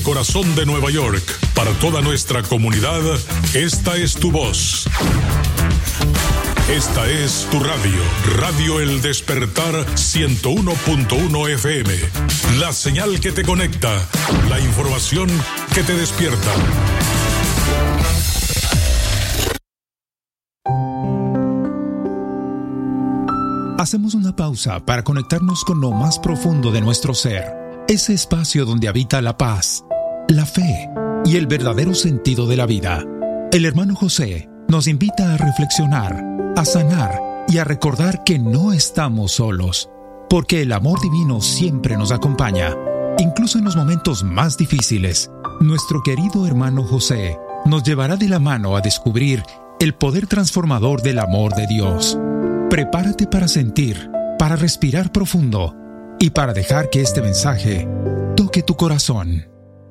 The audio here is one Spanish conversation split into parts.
Corazón de Nueva York, para toda nuestra comunidad, esta es tu voz. Esta es tu radio, Radio El Despertar 101.1 FM. La señal que te conecta, la información que te despierta. Hacemos una pausa para conectarnos con lo más profundo de nuestro ser, ese espacio donde habita la paz, la fe y el verdadero sentido de la vida. El hermano José nos invita a reflexionar, a sanar y a recordar que no estamos solos, porque el amor divino siempre nos acompaña, incluso en los momentos más difíciles. Nuestro querido hermano José nos llevará de la mano a descubrir el poder transformador del amor de Dios. Prepárate para sentir, para respirar profundo y para dejar que este mensaje toque tu corazón.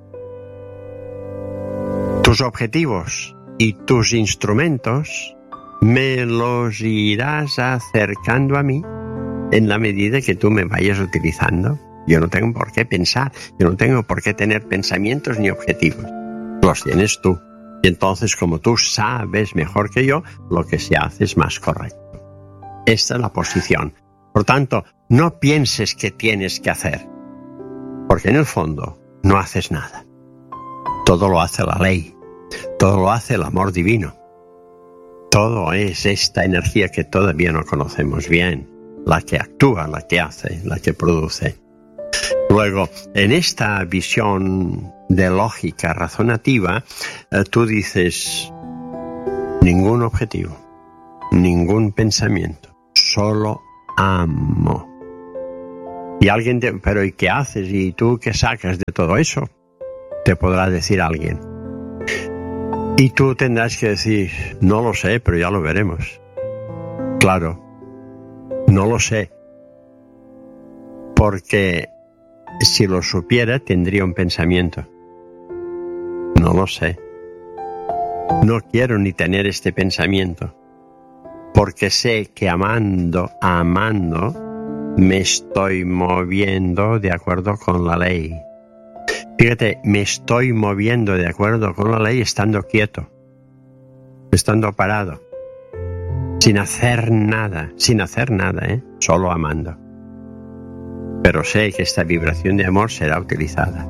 Tus objetivos y tus instrumentos me los irás acercando a mí en la medida que tú me vayas utilizando. Yo no tengo por qué pensar, yo no tengo por qué tener pensamientos ni objetivos. Los tienes tú. Y entonces, como tú sabes mejor que yo, lo que se hace es más correcto. Esta es la posición. Por tanto, no pienses que tienes que hacer, porque en el fondo no haces nada. Todo lo hace la ley, todo lo hace el amor divino. Todo es esta energía que todavía no conocemos bien, la que actúa, la que hace, la que produce. Luego, en esta visión de lógica razonativa, tú dices, ningún objetivo, ningún pensamiento, solo amo. Y alguien pero ¿y qué haces? ¿Y tú qué sacas de todo eso? Te podrá decir alguien. Y tú tendrás que decir, no lo sé, pero ya lo veremos. Claro, no lo sé. Porque si lo supiera, tendría un pensamiento. No lo sé. No quiero ni tener este pensamiento. Porque sé que amando, me estoy moviendo de acuerdo con la ley. Fíjate, me estoy moviendo de acuerdo con la ley estando quieto, estando parado, sin hacer nada, solo amando. Pero sé que esta vibración de amor será utilizada.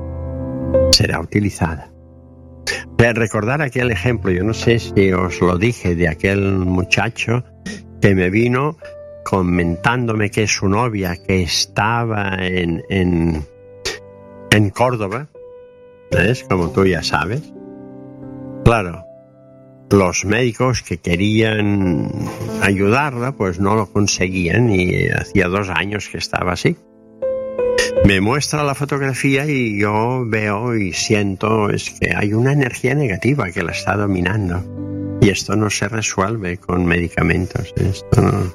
Recordar aquel ejemplo, yo no sé si os lo dije, de aquel muchacho que me vino comentándome que su novia, que estaba en Córdoba, ¿ves? Como tú ya sabes. Claro, los médicos que querían ayudarla, pues no lo conseguían y hacía 2 años que estaba así. Me muestra la fotografía y yo veo y siento es que hay una energía negativa que la está dominando. Y esto no se resuelve con medicamentos. Esto no.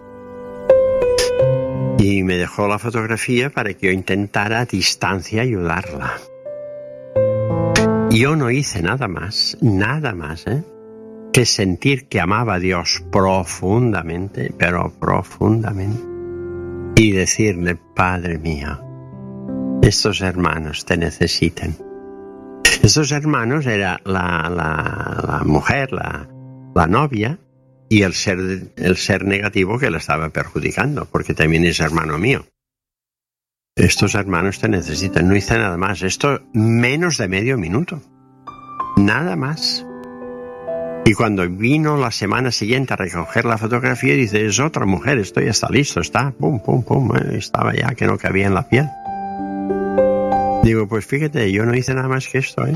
Y me dejó la fotografía para que yo intentara a distancia ayudarla. Yo no hice nada más, que sentir que amaba a Dios profundamente, pero profundamente. Y decirle, Padre mío, estos hermanos te necesitan. Estos hermanos era la mujer, la novia, y el ser negativo que la estaba perjudicando, porque también es hermano mío. Estos hermanos te necesitan. No hice nada más. Esto menos de medio minuto. Nada más. Y cuando vino la semana siguiente a recoger la fotografía, dice, es otra mujer, esto ya está listo, está, pum, estaba ya que no cabía en la piel. Digo, pues fíjate, yo no hice nada más que esto,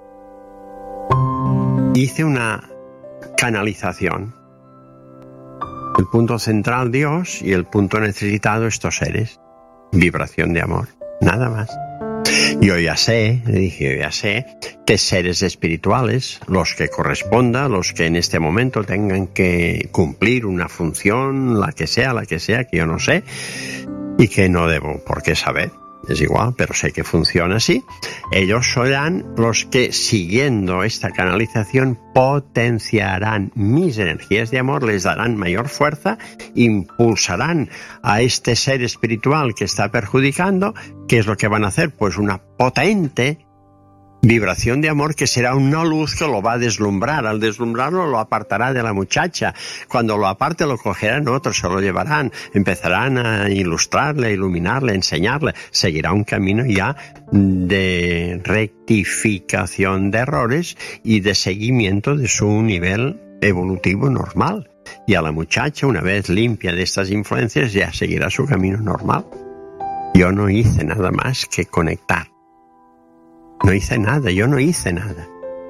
Hice una canalización. El punto central Dios y el punto necesitado estos seres. Vibración de amor, nada más. Yo ya sé que seres espirituales, los que corresponda, los que en este momento tengan que cumplir una función, la que sea, que yo no sé, y que no debo por qué saber. Es igual, pero sé que funciona así. Ellos serán los que, siguiendo esta canalización, potenciarán mis energías de amor, les darán mayor fuerza, impulsarán a este ser espiritual que está perjudicando. ¿Qué es lo que van a hacer? Pues una potente Vibración de amor que será una luz que lo va a deslumbrar. Al deslumbrarlo lo apartará de la muchacha. Cuando lo aparte lo cogerán otros, se lo llevarán. Empezarán a ilustrarle, a iluminarle, a enseñarle. Seguirá un camino ya de rectificación de errores y de seguimiento de su nivel evolutivo normal. Y a la muchacha, una vez limpia de estas influencias, ya seguirá su camino normal. Yo no hice nada más que conectar. No hice nada, yo no hice nada.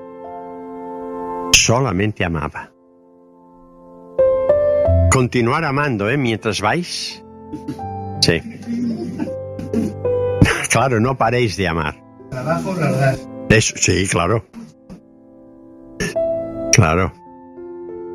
Solamente amaba. Continuar amando, mientras vais. Sí. Claro, no paréis de amar. Trabajo, verdad. Eso, sí, claro. Claro.